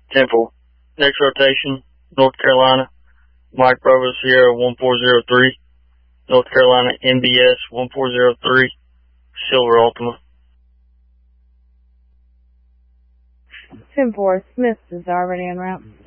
10-4. Next rotation, North Carolina, Mike Bravo Sierra 1403, North Carolina MBS 1403, Silver Ultima. 10-4, Smith is already en route.